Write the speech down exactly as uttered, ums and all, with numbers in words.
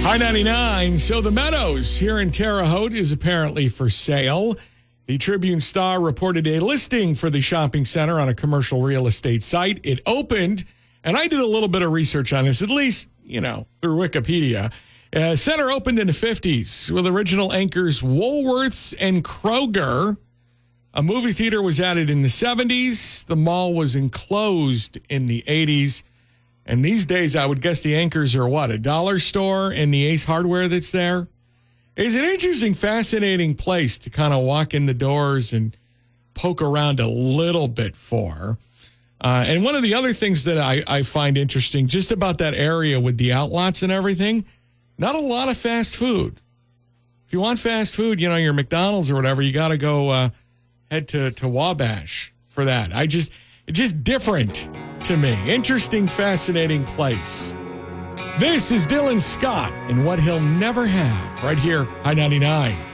I ninety-nine. So the Meadows here in Terre Haute is apparently for sale. The Tribune Star reported a listing for the shopping center on a commercial real estate site. It opened, and I did a little bit of research on this, at least, you know, through Wikipedia. Uh, center opened in the fifties with original anchors Woolworths and Kroger. A movie theater was added in the seventies. The mall was enclosed in the eighties. And these days, I would guess the anchors are what, a dollar store and the Ace Hardware that's there? It's an interesting, fascinating place to kind of walk in the doors and poke around a little bit for. Uh, and one of the other things that I, I find interesting just about that area with the outlots and everything, not a lot of fast food. If you want fast food, you know, your McDonald's or whatever, you got to go uh, head to, to Wabash for that. I just, it's just different to me. Interesting, fascinating place. This is Dylan Scott and What He'll Never Have right here, I ninety-nine.